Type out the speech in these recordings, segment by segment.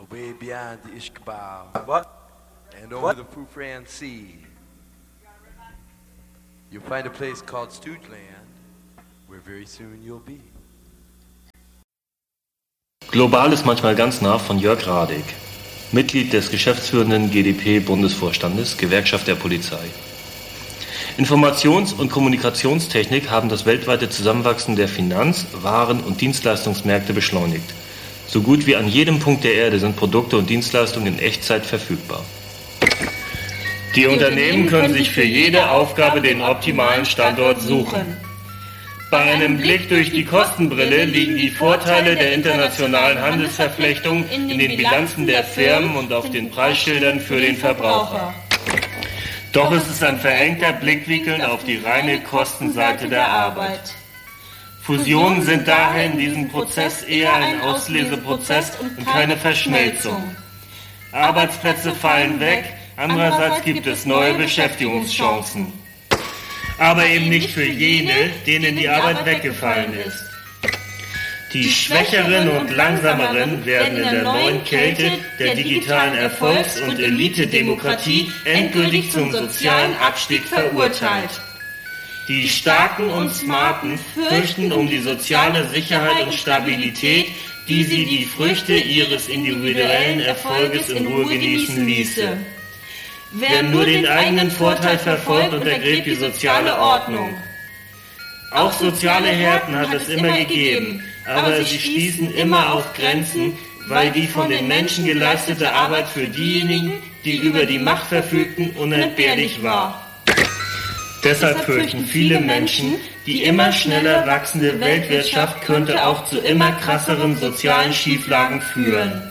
away beyond the Ishkabal What? and over the Fufran Sea. You'll find a place called Stoogeland, where very soon you'll be. Global ist manchmal ganz nah von Jörg Radek, Mitglied des geschäftsführenden GdP-Bundesvorstandes, Gewerkschaft der Polizei. Informations- und Kommunikationstechnik haben das weltweite Zusammenwachsen der Finanz-, Waren- und Dienstleistungsmärkte beschleunigt. So gut wie an jedem Punkt der Erde sind Produkte und Dienstleistungen in Echtzeit verfügbar. Die Unternehmen können sich für jede Aufgabe den optimalen Standort suchen. Bei einem Blick durch die Kostenbrille liegen die Vorteile der internationalen Handelsverflechtung in den Bilanzen der Firmen und auf den Preisschildern für den Verbraucher. Doch es ist ein verengter Blickwinkel auf die reine Kostenseite der Arbeit. Fusionen sind daher in diesem Prozess eher ein Ausleseprozess und keine Verschmelzung. Arbeitsplätze fallen weg, andererseits gibt es neue Beschäftigungschancen. Aber eben nicht für jene, denen die Arbeit weggefallen ist. Die Schwächeren und Langsameren werden in der neuen Kälte der digitalen Erfolgs- und Elitedemokratie endgültig zum sozialen Abstieg verurteilt. Die Starken und Smarten fürchten um die soziale Sicherheit und Stabilität, die sie die Früchte ihres individuellen Erfolges in Ruhe genießen ließe. Wer nur den eigenen Vorteil verfolgt, untergräbt die soziale Ordnung. Auch soziale Härten hat es immer gegeben, aber sie stießen immer auf Grenzen, weil die von den Menschen geleistete Arbeit für diejenigen, die über die Macht verfügten, unentbehrlich war. Deshalb fürchten viele Menschen, die immer schneller wachsende Weltwirtschaft könnte auch zu immer krasseren sozialen Schieflagen führen.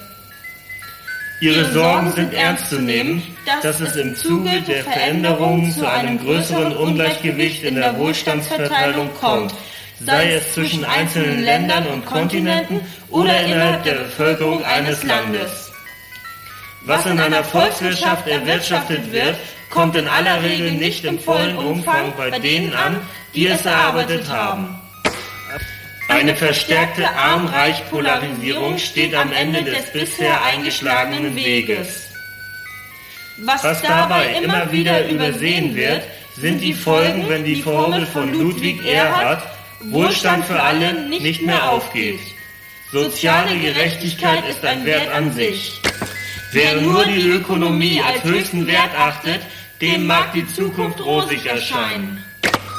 Ihre Sorgen sind ernst zu nehmen, dass es im Zuge der Veränderungen zu einem größeren Ungleichgewicht in der Wohlstandsverteilung kommt, sei es zwischen einzelnen Ländern und Kontinenten oder innerhalb der Bevölkerung eines Landes. Was in einer Volkswirtschaft erwirtschaftet wird, kommt in aller Regel nicht im vollen Umfang bei denen an, die es erarbeitet haben. Eine verstärkte Arm-Reich-Polarisierung steht am Ende des bisher eingeschlagenen Weges. Was dabei immer wieder übersehen wird, sind die Folgen, wenn die Formel von Ludwig Erhard, Wohlstand für alle, nicht mehr aufgeht. Soziale Gerechtigkeit ist ein Wert an sich. Wer nur die Ökonomie als höchsten Wert achtet, dem mag die Zukunft rosig erscheinen.